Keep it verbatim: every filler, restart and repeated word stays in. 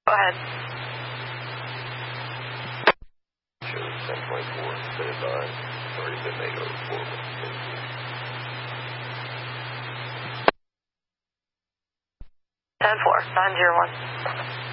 Go ahead. Shows ten twenty-four, set advised. Already been made over forward. ten four, nine zero one.